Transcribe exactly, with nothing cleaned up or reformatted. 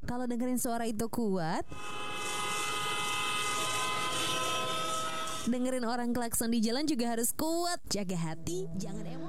Kalau dengerin suara itu kuat, dengerin orang klakson di jalan juga harus kuat. Jaga hati, jangan emosi.